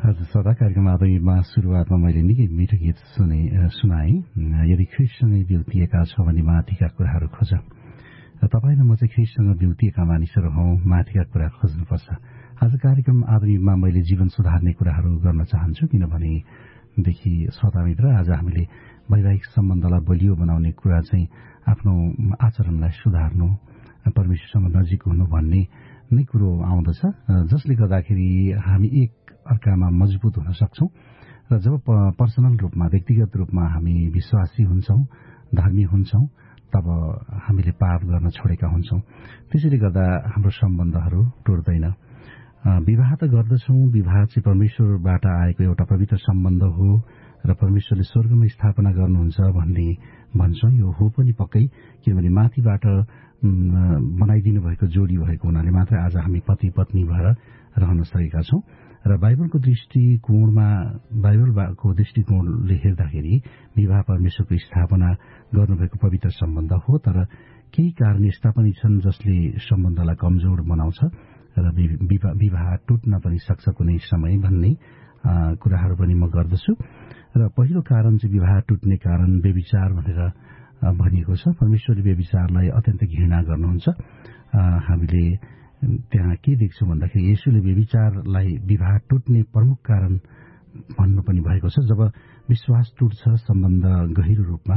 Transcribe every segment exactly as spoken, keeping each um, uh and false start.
हजुर सदा कार्यक्रम आदमीमा सुरुवातमा मैले निकै मिठो गीत सुने सुनाएँ। यदि ख्रिस्टसँग बिउतिएका छ भने माथिका कुराहरू खोज। र तपाईँ र म चाहिँ ख्रिस्टसँग बिउतिएका मानिसहरू हौं, माथिका कुरा खोज्नुपर्छ। आज कार्यक्रम आदमीमा मैले जीवन सुधार्ने कुराहरू गर्न चाहन्छु, किनभनेदेखि श्रोतामित्र आज हामीले वैवाहिक सम्बन्धलाई बलियो बनाउने कुरा चाहिँ आफ्नो आचरणलाई सुधार्नु, परमेश्वरसँग नजिक हुनु भन्ने नै कुरो आउँदछ, जसले गर्दाखेरि हामी एक अर्कामा मजबुत हुन सक्छौं। र जब पर्सनल रूपमा व्यक्तिगत रूपमा हामी विश्वासी हुन्छौं, धर्मी हुन्छौं, तब हामीले पाप गर्न छोडेका हुन्छौं। त्यसैले गर्दा हाम्रो सम्बन्धहरू टुट्दैन। विवाह त गर्दछौं, विवाह चाहिँ परमेश्वरबाट आएको एउटा पवित्र सम्बन्ध हो र परमेश्वरले स्वर्गमा स्थापना गर्नुहुन्छ भन्ने भन्छौं। यो हो पनि पक्कै, किनभने माथिबाट बनाइदिनु भएको जोडी भएको हुनाले मात्र आज हामी पति पत्नी भएर रहन सकेका छौं। र बाइबलको दृष्टिकोणमा बाइबलको दृष्टिकोणले हेर्दाखेरि विवाह परमेश्वरको स्थापना गर्नुभएको पवित्र सम्बन्ध हो। तर केही कारण यस्ता पनि छन् जसले सम्बन्धलाई कमजोर बनाउँछ र विवाह टुट्न पनि सक्छ कुनै समय भन्ने कुराहरू पनि म गर्दछु। र पहिलो कारण चाहिँ विवाह टुट्ने कारण व्यभिचार भनेर भनिएको छ। परमेश्वरले व्यभिचारलाई अत्यन्त घृणा गर्नुहुन्छ। हामीले त्यहाँ के देख्छौँ भन्दाखेरि येशूले व्यभिचारलाई विवाह टुट्ने प्रमुख कारण भन्नु पनि भएको छ। जब विश्वास टुट्छ, सम्बन्ध गहिरो रूपमा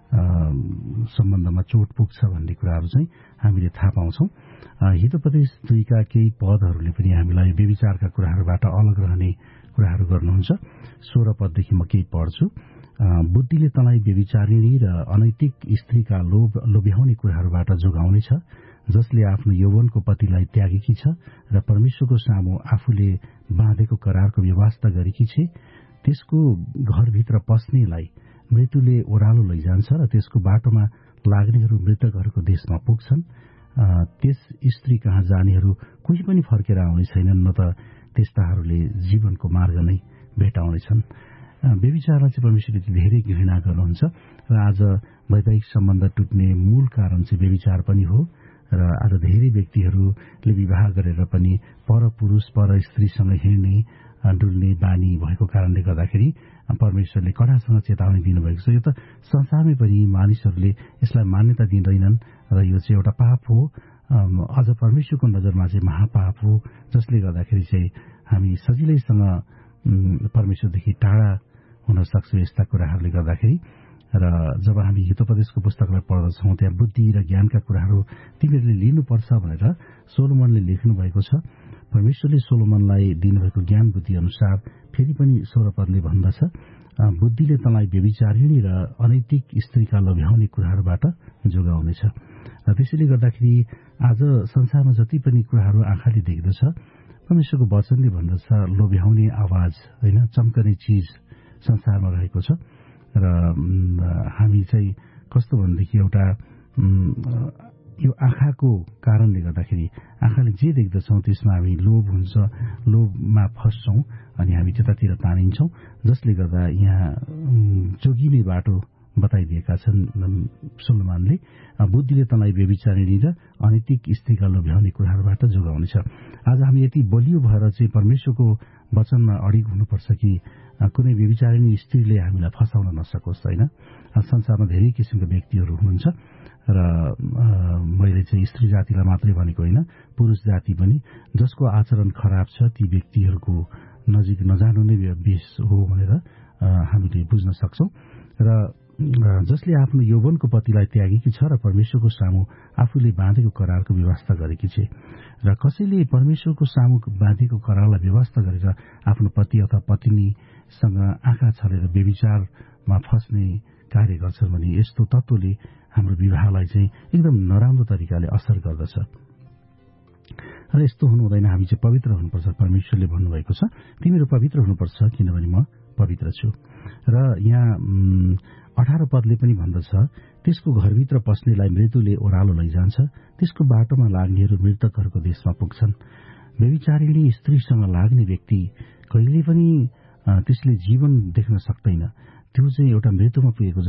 सम्बन्धमा चोट पुग्छ भन्ने कुराहरू चाहिँ हामीले थाहा पाउँछौँ। हितोपदेश दुईका केही पदहरूले पनि हामीलाई व्यभिचारका कुराहरूबाट अलग रहने कुराहरू गर्नुहुन्छ। सोह्र पददेखि म केही पढ्छु। बुद्धिले तँलाई व्यभिचारिणी र अनैतिक स्त्रीका लोभ लोभ्याउने कुराहरूबाट जोगाउनेछ, जसले आफ्नो यौवनको पतिलाई त्यागेकी छ र परमेश्वरको सामु आफूले बाँधेको करारको व्यवस्था गरेकी छे। त्यसको घरभित्र पस्नेलाई मृत्युले ओह्रालो लैजान्छ र त्यसको बाटोमा लाग्नेहरू मृतकहरूको देशमा पुग्छन्। त्यस स्त्री कहाँ जानेहरू कोही पनि फर्केर आउने छैनन्, न त त्यस्ताहरूले जीवनको मार्ग नै भेटाउनेछन्। व्यभिचारलाई चाहिँ परमेश्वरले धेरै घृणा गर्नुहुन्छ र आज वैवाहिक सम्बन्ध टुट्ने मूल कारण चाहिँ व्यभिचार पनि हो। र आज धेरै व्यक्तिहरूले विवाह गरेर पनि पर पुरुष पर स्त्रीसँग हिँड्ने डुल्ने बानी भएको कारणले गर्दाखेरि परमेश्वरले कडासँग चेतावनी दिनुभएको छ। यो त संसारमै पनि मानिसहरूले यसलाई मान्यता दिँदैनन् र यो चाहिँ एउटा पाप हो, अझ परमेश्वरको नजरमा चाहिँ महापाप हो, जसले गर्दाखेरि चाहिँ हामी सजिलैसँग परमेश्वरदेखि टाढा हुन सक्छौँ यस्ता कुराहरूले गर्दाखेरि। र जब हामी हितोपदेशको पुस्तकलाई पढ्दछौँ त्यहाँ बुद्धि र ज्ञानका कुराहरू तिमीहरूले लिनुपर्छ भनेर सोलोमनले लेख्नु भएको छ। परमेश्वरले सोलोमनलाई दिनुभएको ज्ञान बुद्धि अनुसार फेरि पनि सोह्र पदले भन्दछ, बुद्धिले तँलाई व्यभिचारिणी र अनैतिक स्त्रीका लोभ्याउने कुराहरूबाट जोगाउनेछ। र त्यसैले गर्दाखेरि आज संसारमा जति पनि कुराहरू आँखाले देख्दछ, परमेश्वरको वचनले भन्दछ लोभ्याउने आवाज, होइन, चम्कने चिज संसारमा रहेको छ। र हामी चाहिँ कस्तो भनेदेखि एउटा यो आँखाको कारणले गर्दाखेरि आँखाले जे देख्दछौँ त्यसमा हामी लोभ हुन्छ, लोभमा फस्छौँ अनि हामी त्यतातिर तानिन्छौँ, जसले गर्दा यहाँ जोगिने बाटो बताइदिएका छन् सोलोमनले। बुद्धिले तँलाई व्यभिचारिणी र अनैतिक स्त्रीका लोभ्याउने कुराहरूबाट जोगाउनेछ। आज हामी यति बलियो भएर चाहिँ परमेश्वरको वचनमा अडिग हुनुपर्छ कि कुनै व्यभिचारिणी स्त्रीले हामीलाई फसाउन नसकोस्, होइन। संसारमा धेरै किसिमका व्यक्तिहरू हुनुहुन्छ र मैले चाहिँ स्त्री जातिलाई मात्रै भनेको होइन, पुरुष जाति पनि, जसको आचरण खराब छ ती व्यक्तिहरूको नजिक नजानु नै बेस हो भनेर हामीले बुझ्न सक्छौँ। र जसले आफ्नो यौवनको पतिलाई त्यागेकी छ र परमेश्वरको सामु आफूले बाँधेको करारको व्यवस्था गरेकी छे। र कसैले परमेश्वरको सामु बाँधेको करारलाई व्यवस्था गरेर आफ्नो पति अथवा पत्नीसँग आँखा छलेर व्यभिचारमा फस्ने कार्य गर्छन् भने यस्तो तत्त्वले हाम्रो विवाहलाई चाहिँ एकदम नराम्रो तरिकाले असर गर्दछ। र यस्तो हुनु हुँदैन, हामी चाहिँ पवित्र हुनुपर्छ। परमेश्वरले भन्नुभएको छ तिमीहरू पवित्र हुनुपर्छ किनभने म पवित्र छु। र यहाँ अठार पदले पनि भन्दछ, त्यसको घरभित्र पस्नेलाई मृत्युले ओह्रालो लैजान्छ, त्यसको बाटोमा लाग्नेहरू मृतकहरूको देशमा पुग्छन्। व्यभिचारिणी स्त्रीसँग लाग्ने व्यक्ति कहिले पनि त्यसले जीवन देख्न सक्दैन, त्यो चाहिँ एउटा मृत्युमा पुगेको